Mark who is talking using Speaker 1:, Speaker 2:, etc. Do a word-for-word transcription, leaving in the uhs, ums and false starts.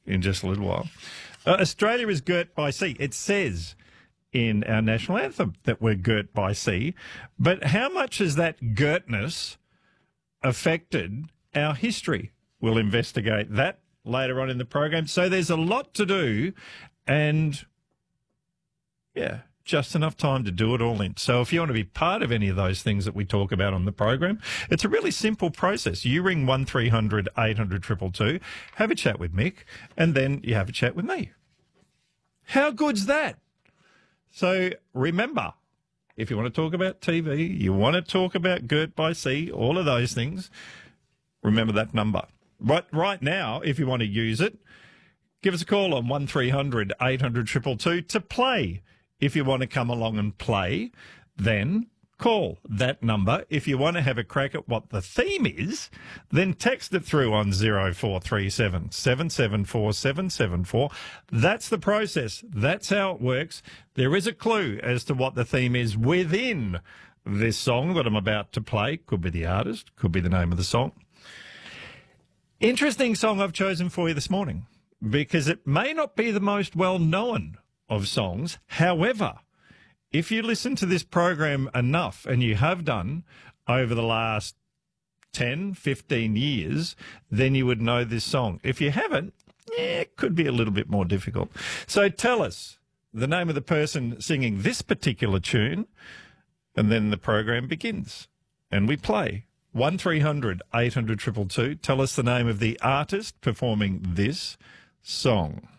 Speaker 1: in just a little while. Uh, Australia is girt by sea. It says in our national anthem that we're girt by sea. But how much has that girdness affected our history? We'll investigate that later on in the program. So there's a lot to do and, yeah, just enough time to do it all in. So if you want to be part of any of those things that we talk about on the program, it's a really simple process. You ring one three hundred eight hundred two two two, have a chat with Mick, and then you have a chat with me. How good's that? So remember, if you want to talk about T V, you want to talk about girt by sea, all of those things, remember that number. But right now, if you want to use it, give us a call on one three hundred eight hundred two two two to play. If you want to come along and play, then call that number. If you want to have a crack at what the theme is, then text it through on zero four three seven, seven seven four, seven seven four. That's the process. That's how it works. There is a clue as to what the theme is within this song that I'm about to play. Could be the artist, could be the name of the song. Interesting song I've chosen for you this morning because it may not be the most well-known of songs. However, if you listen to this program enough, and you have done over the last ten, fifteen years, then you would know this song. If you haven't, yeah, it could be a little bit more difficult. So tell us the name of the person singing this particular tune, and then the program begins, and we play. one three hundred eight hundred two two two. Tell us the name of the artist performing this song.